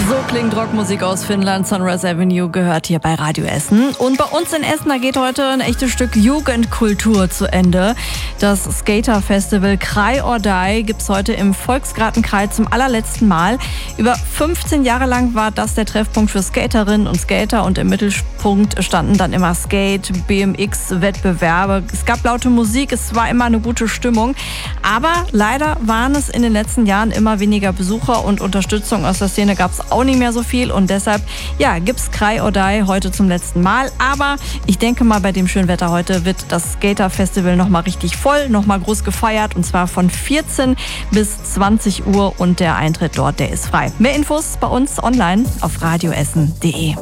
So klingt Rockmusik aus Finnland. Sunrise Avenue gehört hier bei Radio Essen. Und bei uns in Essen, da geht heute ein echtes Stück Jugendkultur zu Ende. Das Skater-Festival Cry or Die gibt's heute im Volksgartenkreis zum allerletzten Mal. Über 15 Jahre lang war das der Treffpunkt für Skaterinnen und Skater und im Mittelpunkt standen dann immer Skate, BMX-Wettbewerbe. Es gab laute Musik, es war immer eine gute Stimmung. Aber leider waren es in den letzten Jahren immer weniger Besucher und Unterstützung aus der Szene gab es auch nicht mehr so viel und deshalb, gibt's Cry or Die heute zum letzten Mal. Aber ich denke mal, bei dem schönen Wetter heute wird das Skater-Festival nochmal richtig voll, nochmal groß gefeiert und zwar von 14 bis 20 Uhr und der Eintritt dort, der ist frei. Mehr Infos bei uns online auf radioessen.de.